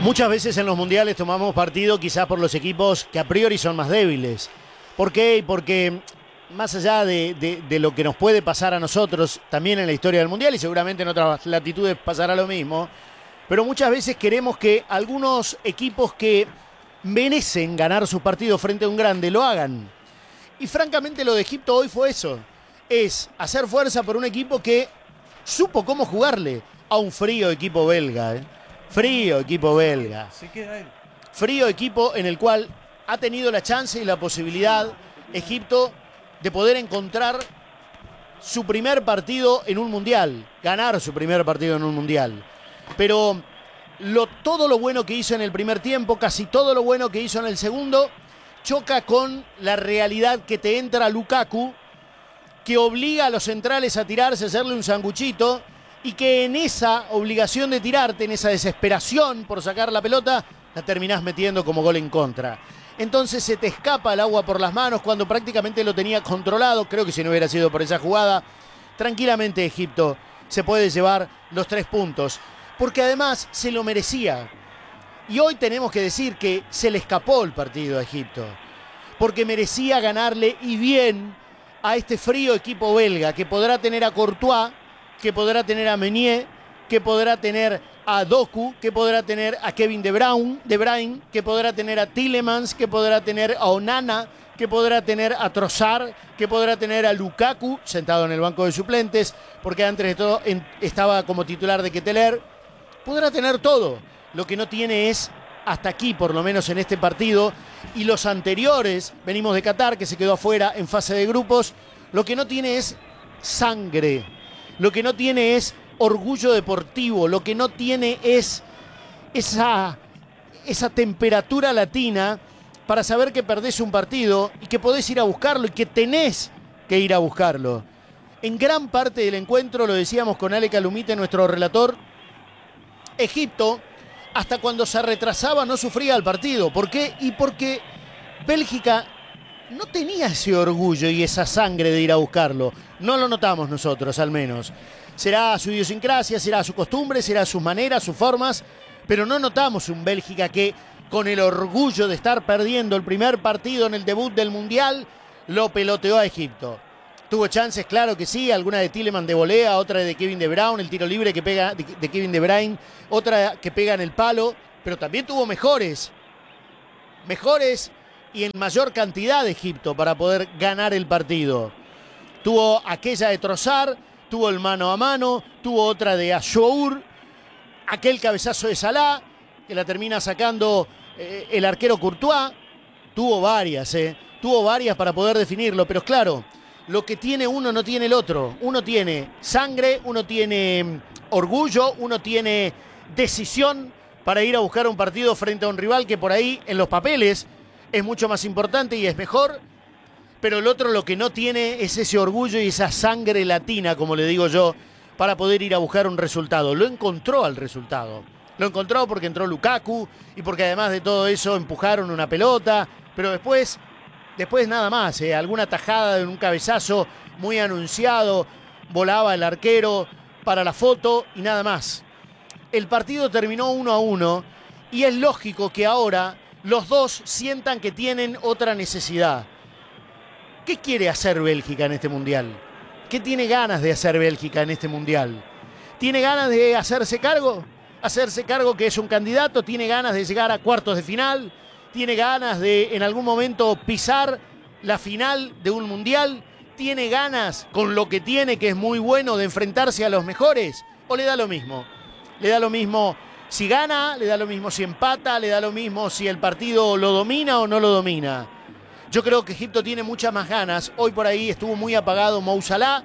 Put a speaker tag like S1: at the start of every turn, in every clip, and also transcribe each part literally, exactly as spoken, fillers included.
S1: Muchas veces en los mundiales tomamos partido quizás por los equipos que a priori son más débiles. ¿Por qué? Porque más allá de, de, de lo que nos puede pasar a nosotros también en la historia del mundial, y seguramente en otras latitudes pasará lo mismo, pero muchas veces queremos que algunos equipos que merecen ganar sus partidos frente a un grande lo hagan. Y francamente lo de Egipto hoy fue eso. Es hacer fuerza por un equipo que supo cómo jugarle a un frío equipo belga, ¿eh? Frío equipo belga. Frío equipo en el cual ha tenido la chance y la posibilidad Egipto de poder encontrar su primer partido en un mundial, ganar su primer partido en un mundial. Pero lo, todo lo bueno que hizo en el primer tiempo, casi todo lo bueno que hizo en el segundo, choca con la realidad que te entra Lukaku, que obliga a los centrales a tirarse, a hacerle un sanguchito, y que en esa obligación de tirarte, en esa desesperación por sacar la pelota, la terminás metiendo como gol en contra. Entonces se te escapa el agua por las manos cuando prácticamente lo tenía controlado. Creo que si no hubiera sido por esa jugada, tranquilamente Egipto se puede llevar los tres puntos, porque además se lo merecía. Y hoy tenemos que decir que se le escapó el partido a Egipto, porque merecía ganarle y bien a este frío equipo belga, que podrá tener a Courtois, que podrá tener a Meunier, que podrá tener a Doku, que podrá tener a Kevin De Bruyne, De Bruyne, que podrá tener a Tielemans, que podrá tener a Onana, que podrá tener a Trossard, que podrá tener a Lukaku, sentado en el banco de suplentes, porque antes de todo en, estaba como titular de Ketelaere. Podrá tener todo. Lo que no tiene es, hasta aquí, por lo menos en este partido, y los anteriores, venimos de Qatar, que se quedó afuera en fase de grupos, lo que no tiene es sangre. Lo que no tiene es orgullo deportivo, lo que no tiene es esa, esa temperatura latina para saber que perdés un partido y que podés ir a buscarlo y que tenés que ir a buscarlo. En gran parte del encuentro, lo decíamos con Ale Calumite, nuestro relator, Egipto, hasta cuando se retrasaba, no sufría el partido. ¿Por qué? Y porque Bélgica no tenía ese orgullo y esa sangre de ir a buscarlo. No lo notamos nosotros, al menos. Será su idiosincrasia, será su costumbre, será sus maneras, sus formas, pero no notamos un Bélgica que, con el orgullo de estar perdiendo el primer partido en el debut del Mundial, lo peloteó a Egipto. Tuvo chances, claro que sí, alguna de Tielemans de volea, otra de Kevin De Bruyne, el tiro libre que pega de, de Kevin De Bruyne, otra que pega en el palo, pero también tuvo mejores, mejores y en mayor cantidad de Egipto para poder ganar el partido. Tuvo aquella de Trossard, tuvo el mano a mano, tuvo otra de Achour, aquel cabezazo de Salah, que la termina sacando eh, el arquero Courtois. Tuvo varias, eh, tuvo varias para poder definirlo, pero claro, lo que tiene uno no tiene el otro. Uno tiene sangre, uno tiene orgullo, uno tiene decisión para ir a buscar un partido frente a un rival que por ahí en los papeles es mucho más importante y es mejor, pero el otro lo que no tiene es ese orgullo y esa sangre latina, como le digo yo, para poder ir a buscar un resultado. Lo encontró al resultado. Lo encontró porque entró Lukaku y porque además de todo eso empujaron una pelota, pero después, después nada más, ¿eh? Alguna tajada de un cabezazo muy anunciado, volaba el arquero para la foto y nada más. El partido terminó uno a uno y es lógico que ahora los dos sientan que tienen otra necesidad. ¿Qué quiere hacer Bélgica en este mundial? ¿Qué tiene ganas de hacer Bélgica en este mundial? ¿Tiene ganas de hacerse cargo? Hacerse cargo que es un candidato, tiene ganas de llegar a cuartos de final, tiene ganas de en algún momento pisar la final de un mundial, tiene ganas con lo que tiene, que es muy bueno, de enfrentarse a los mejores, o le da lo mismo. Le da lo mismo si gana, le da lo mismo si empata, le da lo mismo si el partido lo domina o no lo domina. Yo creo que Egipto tiene muchas más ganas. Hoy por ahí estuvo muy apagado Mo Salah,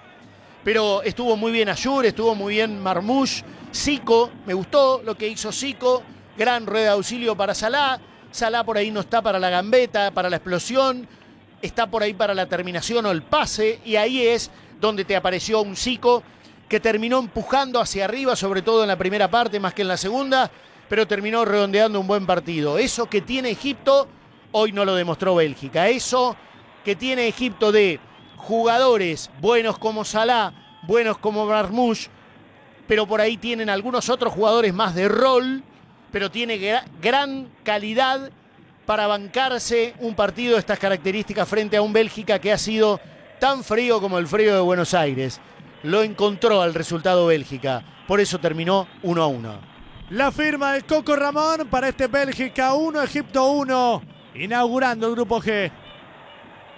S1: pero estuvo muy bien Achour, estuvo muy bien Marmoush, Zico, me gustó lo que hizo Zico, gran rueda de auxilio para Salah. Salah por ahí no está para la gambeta, para la explosión, está por ahí para la terminación o el pase, y ahí es donde te apareció un Zico que terminó empujando hacia arriba, sobre todo en la primera parte más que en la segunda, pero terminó redondeando un buen partido. Eso que tiene Egipto hoy no lo demostró Bélgica. Eso que tiene Egipto de jugadores buenos como Salah, buenos como Marmoush, pero por ahí tienen algunos otros jugadores más de rol, pero tiene gra gran calidad para bancarse un partido de estas características frente a un Bélgica que ha sido tan frío como el frío de Buenos Aires. Lo encontró al resultado Bélgica, por eso terminó uno a uno.
S2: La firma del Coco Ramón para este Bélgica uno, Egipto uno, inaugurando el grupo G.